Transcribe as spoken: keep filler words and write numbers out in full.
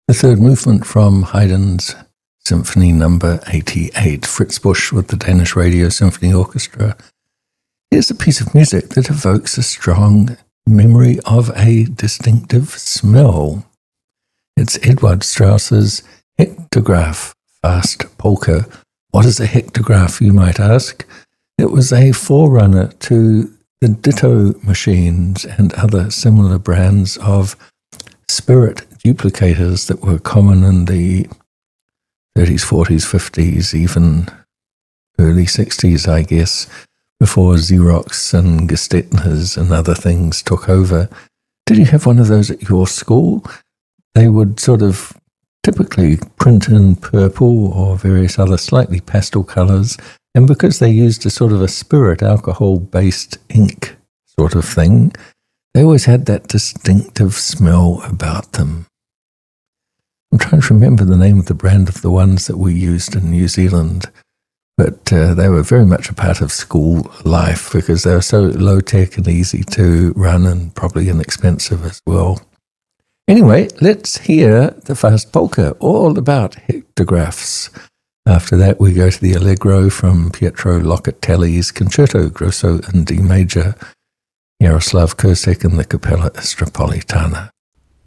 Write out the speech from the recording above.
The third movement from Haydn's Symphony Number eighty-eight, Fritz Busch with the Danish Radio Symphony Orchestra. Here's a piece of music that evokes a strong memory of a distinctive smell. It's Edward Strauss's Hectograph Fast Polka. What is a hectograph, you might ask? It was a forerunner to the Ditto machines and other similar brands of spirit duplicators that were common in the thirties, forties, fifties, even early sixties, I guess, before Xerox and Gestetners and other things took over. Did you have one of those at your school? They would sort of typically print in purple or various other slightly pastel colors, and because they used a sort of a spirit alcohol-based ink sort of thing, they always had that distinctive smell about them. I'm trying to remember the name of the brand of the ones that we used in New Zealand, but uh, they were very much a part of school life because they were so low-tech and easy to run and probably inexpensive as well. Anyway, let's hear the Fast Polka, all about hectographs. After that, we go to the Allegro from Pietro Locatelli's Concerto Grosso in D major, Jaroslav Kursek and the Capella Istropolitana.